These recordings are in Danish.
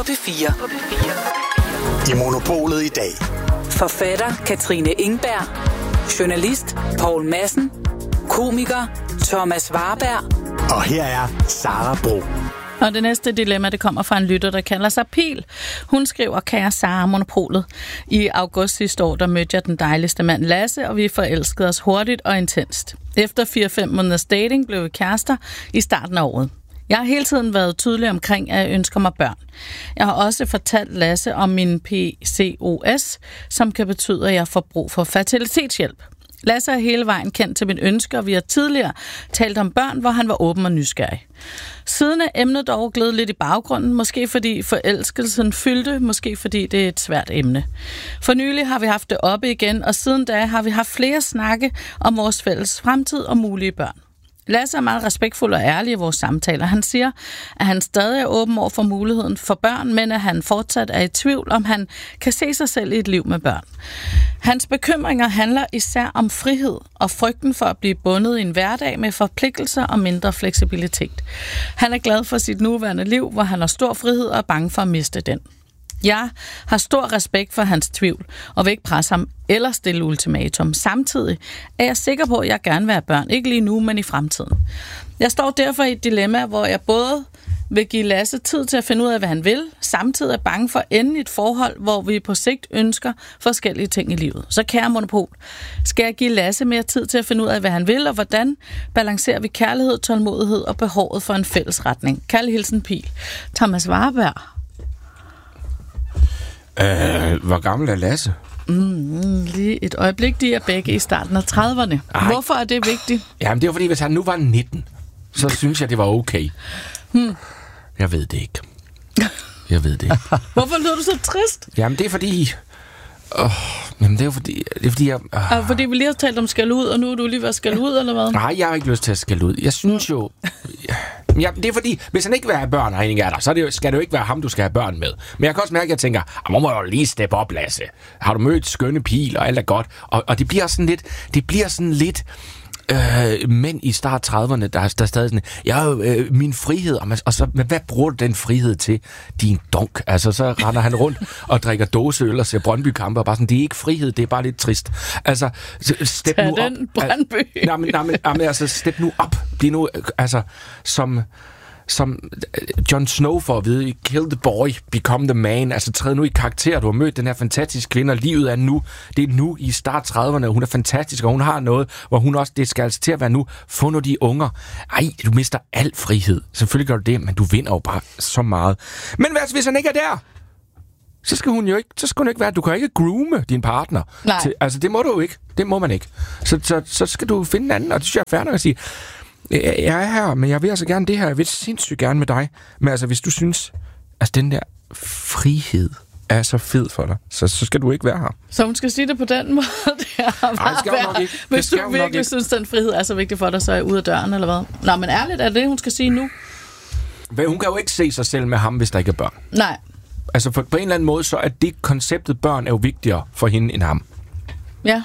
På P4. I Monopolet i dag. Forfatter Katrine Engberg. Journalist Poul Madsen. Komiker Thomas Warberg. Og her er Sara Bro. Og det næste dilemma, det kommer fra en lytter, der kalder sig Pil. Hun skriver, kære Sara, Monopolet. I august sidste år, der mødte jeg den dejligste mand Lasse, og vi forelskede os hurtigt og intenst. Efter 4-5 måneders dating blev vi kærester i starten af året. Jeg har hele tiden været tydelig omkring, at jeg ønsker mig børn. Jeg har også fortalt Lasse om min PCOS, som kan betyde, at jeg får brug for fertilitetshjælp. Lasse er hele vejen kendt til mit ønske, og vi har tidligere talt om børn, hvor han var åben og nysgerrig. Siden er emnet dog glædet lidt i baggrunden, måske fordi forelskelsen fyldte, måske fordi det er et svært emne. For nylig har vi haft det oppe igen, og siden da har vi haft flere snakke om vores fælles fremtid og mulige børn. Lasse er meget respektfuld og ærlig i vores samtaler. Han siger, at han stadig er åben over for muligheden for børn, men at han fortsat er i tvivl, om han kan se sig selv i et liv med børn. Hans bekymringer handler især om frihed og frygten for at blive bundet i en hverdag med forpligtelser og mindre fleksibilitet. Han er glad for sit nuværende liv, hvor han har stor frihed og er bange for at miste den. Jeg har stor respekt for hans tvivl, og vil ikke presse ham eller stille ultimatum. Samtidig er jeg sikker på, at jeg gerne vil have børn. Ikke lige nu, men i fremtiden. Jeg står derfor i et dilemma, hvor jeg både vil give Lasse tid til at finde ud af, hvad han vil, samtidig er bange for at ende i et forhold, hvor vi på sigt ønsker forskellige ting i livet. Så kære Monopol, skal jeg give Lasse mere tid til at finde ud af, hvad han vil, og hvordan balancerer vi kærlighed, tålmodighed og behovet for en fælles retning? Kærlig hilsen, Pil. Thomas Warberg. Hvor gammel er Lasse? Lige et øjeblik, de er begge i starten af 30'erne. Hvorfor er det vigtigt? Jamen det er fordi, hvis han nu var 19, så synes jeg, det var okay. Jeg ved det ikke. Hvorfor lyder du så trist? Jamen det er fordi... det er fordi jeg... Fordi vi lige har talt om skal ud, og nu er du lige ved at skal ud, eller hvad? Nej, jeg har ikke lyst til at skal ud. Jeg synes jo... Ja, det er fordi, hvis han ikke vil have børn, og ingen er der, så skal det jo ikke være ham, du skal have børn med. Men jeg kan også mærke, at jeg tænker, må jo lige steppe op, Lasse. Har du mødt skønne Pil, og alt er godt. Og det bliver sådan lidt... mænd i start 30'erne, der er stadig sådan, min frihed, men hvad bruger du den frihed til? Din dunk. Altså, så render han rundt og drikker dåseøl og ser Brøndby-kampe, og bare sådan, det er ikke frihed, det er bare lidt trist. Altså, step nu op. Brøndby. Altså, step nu op. Bliv nu, altså, som Jon Snow får at vide, kill the boy, become the man, altså træd nu i karakter, du har mødt den her fantastiske kvinde, og livet er nu, det er nu i start 30'erne, hun er fantastisk, og hun har noget, hvor hun også, det skal altså til at være nu, få nu de unger, du mister al frihed, selvfølgelig gør du det, men du vinder jo bare så meget, men hvis han ikke er der, så skal hun jo ikke være, du kan ikke groome din partner, altså det må du jo ikke, det må man ikke, så skal du finde en anden, og det synes jeg er fair nok at sige, jeg er her, men jeg vil altså gerne det her. Jeg vil sindssygt gerne med dig. Men altså, hvis du synes, at den der frihed er så fed for dig, så skal du ikke være her. Så hun skal sige det på den måde? Nej, skal hun nok ikke. Hvis du virkelig synes, den frihed er så vigtig for dig, så er jeg ude af døren, eller hvad? Nå, men ærligt, er det hun skal sige nu? Hun kan jo ikke se sig selv med ham, hvis der ikke er børn. Nej. Altså, på en eller anden måde, så er det konceptet børn er jo vigtigere for hende end ham. Ja.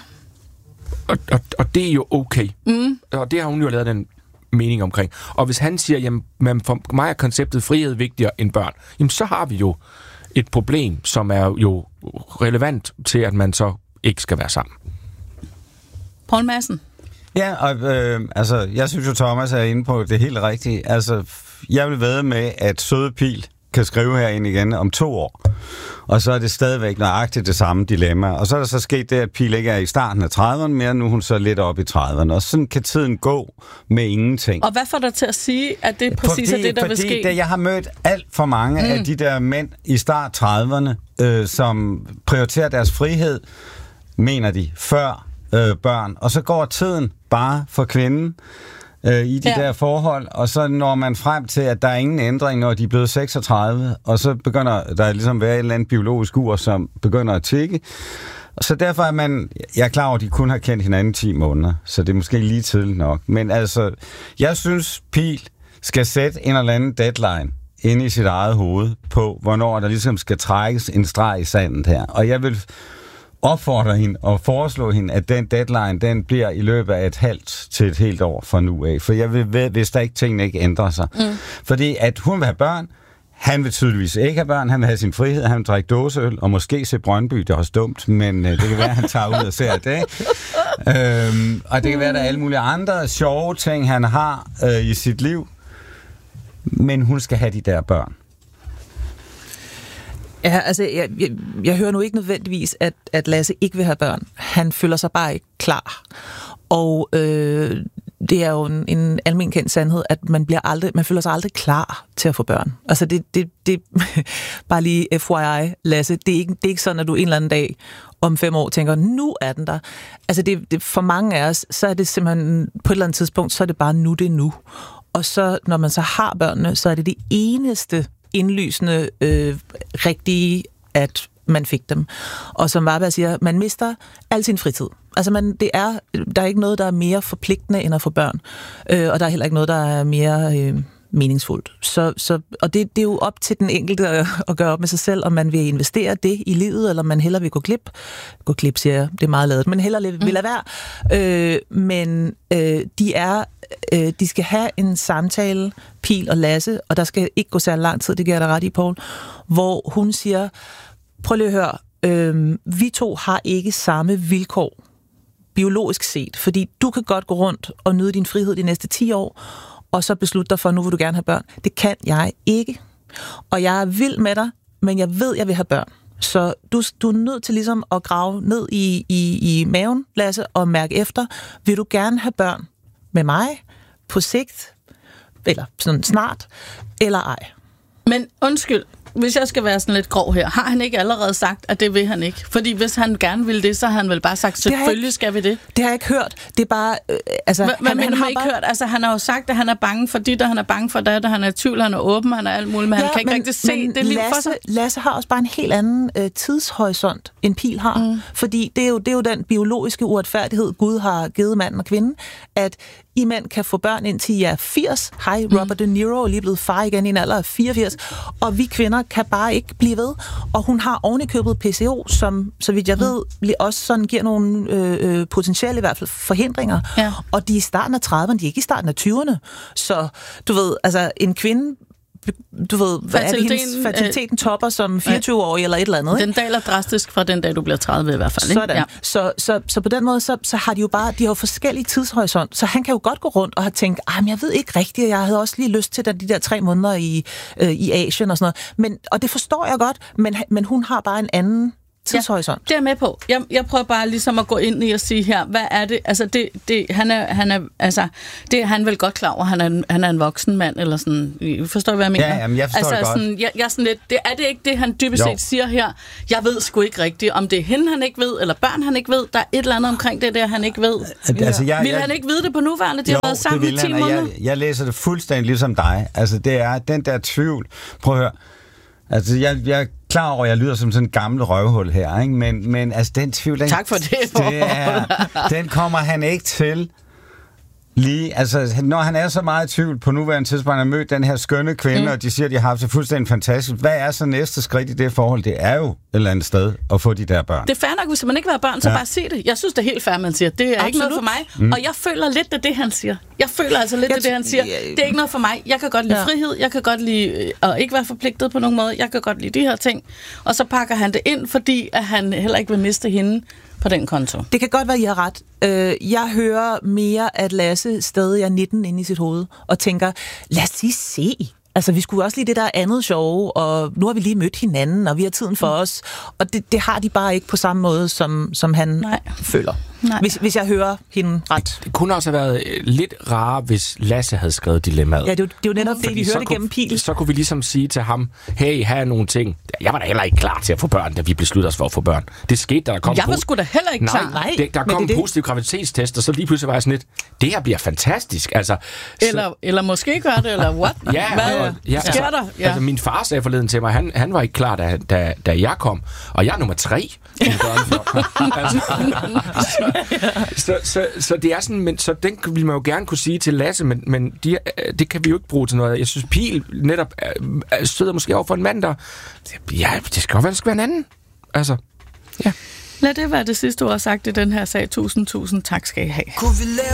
Og det er jo okay. Og det har hun jo lavet den mening omkring. Og hvis han siger, jamen for mig er konceptet frihed vigtigere end børn, jamen så har vi jo et problem, som er jo relevant til, at man så ikke skal være sammen. Poul Madsen. Ja, og jeg synes jo, Thomas er inde på det helt rigtige. Altså, jeg vil vædde med, at søde Pil kan skrive herinde igen om 2 år. Og så er det stadigvæk nøjagtigt det samme dilemma. Og så er der så sket det, at Pil ikke er i starten af 30'erne mere, nu er hun så lidt op i 30'erne. Og sådan kan tiden gå med ingenting. Og hvad får dig til at sige, at det præcis er det, der vil ske? Fordi jeg har mødt alt for mange af de der mænd i start 30'erne, som prioriterer deres frihed, mener de, før børn. Og så går tiden bare for kvinden i de der forhold, og så når man frem til, at der er ingen ændring, når de er blevet 36, og så begynder der ligesom være et eller andet biologisk ur, som begynder at tikke. Så derfor er jeg er klar over, at de kun har kendt hinanden 10 måneder, så det er måske lige tidligt nok. Men altså, jeg synes, Pil skal sætte en eller anden deadline inde i sit eget hoved på, hvornår der ligesom skal trækkes en streg i sandet her. Og jeg vil opfordre hende og foreslå hende, at den deadline, den bliver i løbet af et halvt til et helt år fra nu af. For jeg vil ved, hvis der ikke tingene ikke ændrer sig. Fordi at hun vil have børn, Han vil tydeligvis ikke have børn. Han vil have sin frihed. Han vil drikke dåseøl og måske se Brøndby. Det er også dumt, men det kan være, at han tager ud og ser det. Og det kan være, at der er alle mulige andre sjove ting, han har i sit liv. Men hun skal have de der børn. Ja, altså, jeg hører nu ikke nødvendigvis, at Lasse ikke vil have børn. Han føler sig bare ikke klar. Og det er jo en almenkendt sandhed, at man føler sig aldrig klar til at få børn. Altså, det bare lige FYI, Lasse, det er ikke sådan, at du en eller anden dag om 5 år tænker, nu er den der. Altså, det for mange af os, så er det simpelthen, på et eller andet tidspunkt, så er det bare nu, det er nu. Og så, når man så har børnene, så er det eneste indlysende rigtige, at man fik dem. Og som Varberg siger, man mister al sin fritid. Altså, der er ikke noget, der er mere forpligtende end at få børn. Og der er heller ikke noget, der er mere meningsfuldt. Og det er jo op til den enkelte at gøre op med sig selv, om man vil investere det i livet, eller man hellere vil gå glip. Gå glip, siger jeg, det er meget ladet, men hellere vil lade være. Men de skal have en samtale, Pil og Lasse, og der skal ikke gå særlig lang tid, det giver jeg dig ret i, Poul, hvor hun siger, prøv lige at høre, vi to har ikke samme vilkår, biologisk set, fordi du kan godt gå rundt og nyde din frihed de næste 10 år, og så beslutte dig for, nu vil du gerne have børn. Det kan jeg ikke. Og jeg er vild med dig, men jeg ved, jeg vil have børn. Så du er nødt til ligesom at grave ned i maven, Lasse, og mærke efter, vil du gerne have børn med mig på sigt, eller sådan snart, eller ej? Men undskyld, hvis jeg skal være sådan lidt grov her, har han ikke allerede sagt, at det vil han ikke? Fordi hvis han gerne vil det, så har han vel bare sagt, selvfølgelig skal vi det. Det har jeg ikke hørt. Det er bare... han har ikke hørt. Altså, han har jo sagt, at han er bange for dit, og han er bange for dat, og han er i tvivl, han er åben, han er alt muligt, men han kan ikke rigtig se det liv for sig. Lasse har også bare en helt anden tidshorisont, end Pil har. Fordi det er jo den biologiske uretfærdighed, Gud har givet manden og kvinden, at I mænd kan få børn indtil I er 80. Hej, Robert De Niro er lige blevet far igen i en alder af 84. Og vi kvinder kan bare ikke blive ved. Og hun har ovenikøbet PCO, som, så vidt jeg ved, også sådan giver nogle potentielle i hvert fald forhindringer. Ja. Og de er i starten af 30'erne, de er ikke i starten af 20'erne. Så du ved, altså en kvinde, du ved, hvad er det, hendes fertiliteten topper som 24-årig eller et eller andet, ikke? Den daler drastisk fra den dag, du bliver 30 i hvert fald, ikke? Sådan. Ja. Så på den måde, så har de jo bare, de har jo forskellige tidshorisont, så han kan jo godt gå rundt og have tænkt, men jeg ved ikke rigtigt, jeg havde også lige lyst til de der 3 måneder i Asien og sådan noget. Og det forstår jeg godt, men hun har bare en anden tidshorisont. Ja, det er med på. Jeg prøver bare ligesom at gå ind i og sige her, hvad er det? Altså han vel godt klar over, han er en voksen mand eller sådan. Forstår du hvad jeg mener? Ja, jamen, jeg forstår det godt. Sådan, jeg er sådan lidt, er det ikke det han dybest set siger her? Jeg ved sgu ikke rigtigt, om det er hende han ikke ved eller børn han ikke ved. Der er et eller andet omkring det der han ikke ved. Altså, vil han ikke vide det på nuværende? De har været sammen i 10 måneder. Jeg læser det fuldstændig ligesom dig. Altså det er den der tvivl. Prøv at høre. Altså, jeg er klar over, at jeg lyder som sådan en gammel røvhul her, ikke? Men altså, den tvivl... Tak for det. Den kommer han ikke til lige... Altså, når han er så meget i tvivl på nuværende tidspunkt, han har mødt den her skønne kvinde, og de siger, at de har haft det fuldstændig fantastisk. Hvad er så næste skridt i det forhold? Det er jo et eller andet sted at få de der børn. Det er fair nok, hvis man ikke vil have børn, så bare sig det. Jeg synes, det er helt fair, man siger. Det er absolut ikke noget for mig. Og jeg føler lidt, det er det, han siger. Jeg føler altså lidt, det han siger. Det er ikke noget for mig. Jeg kan godt lide frihed. Jeg kan godt lide at ikke være forpligtet på nogen måde. Jeg kan godt lide de her ting. Og så pakker han det ind, fordi at han heller ikke vil miste hende på den konto. Det kan godt være, I har ret. Jeg hører mere, at Lasse stadig er 19 inde i sit hoved, og tænker, lad os lige se. Altså, vi skulle også lige det der andet sjove, og nu har vi lige mødt hinanden, og vi har tiden for os. Og det har de bare ikke på samme måde, som han føler. Hvis jeg hører hende ret. Det kunne også have været lidt rart, hvis Lasse havde skrevet dilemmaet. Ja, det er jo netop det, vi hørte gennem Pil. Så kunne vi ligesom sige til ham, hey, her er nogle ting. Jeg var da heller ikke klar til at få børn, da vi besluttede os for at få børn. Det skete, da der kom... Jeg var sgu da heller ikke klar. Nej, der kom en positiv graviditetstest, og så lige pludselig var jeg sådan lidt, det her bliver fantastisk. Altså, eller måske gør det, eller what? Hvad sker der? Ja. Altså, min far sagde forleden til mig, han var ikke klar, da jeg kom, og jeg er nummer 3. Så det er sådan, men så den vil man jo gerne kunne sige til Lasse, men det kan vi jo ikke bruge til noget. Jeg synes, Pil netop støder måske over for en mand, der... Ja, det skal jo være, det skal være en anden. Altså, ja. Lad det være det sidste ord sagt i den her sag. Tusind tak skal I have.